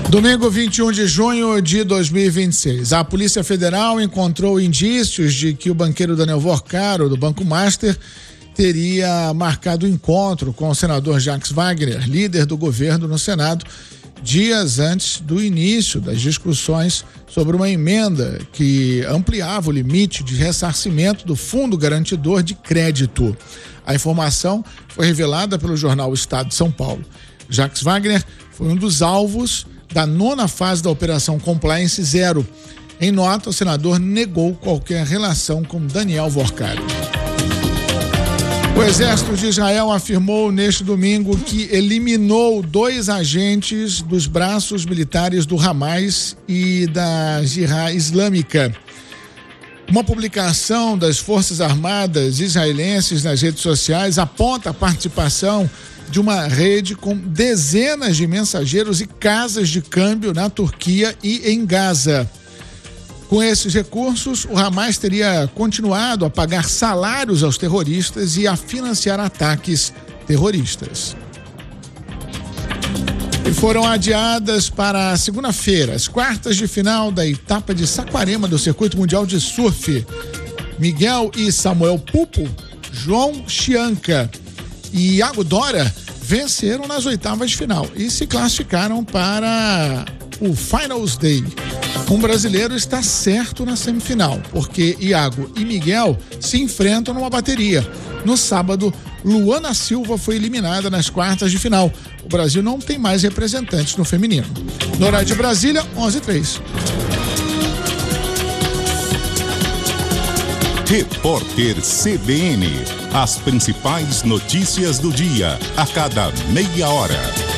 Domingo 21 de junho de 2026. A Polícia Federal encontrou indícios de que o banqueiro Daniel Vorcaro, do Banco Master, teria marcado encontro com o senador Jacques Wagner, líder do governo no Senado, dias antes do início das discussões sobre uma emenda que ampliava o limite de ressarcimento do Fundo Garantidor de Crédito. A informação foi revelada pelo jornal Estado de São Paulo. Jacques Wagner foi um dos alvos da 9ª fase da Operação Compliance Zero. Em nota, o senador negou qualquer relação com Daniel Vorcaro. O Exército de Israel afirmou neste domingo que eliminou 2 agentes dos braços militares do Hamas e da Jihad Islâmica. Uma publicação das Forças Armadas israelenses nas redes sociais aponta a participação de uma rede com dezenas de mensageiros e casas de câmbio na Turquia e em Gaza. Com esses recursos, o Hamas teria continuado a pagar salários aos terroristas e a financiar ataques terroristas. E foram adiadas para segunda-feira as quartas de final da etapa de Saquarema do Circuito Mundial de Surf. Miguel e Samuel Pupo, João Chianca e Iago Dora venceram nas oitavas de final e se classificaram para o Finals Day. Um brasileiro está certo na semifinal, porque Iago e Miguel se enfrentam numa bateria. No sábado, Luana Silva foi eliminada nas quartas de final. O Brasil não tem mais representantes no feminino. No horário de Brasília, 11h03. Repórter CBN. As principais notícias do dia, a cada meia hora.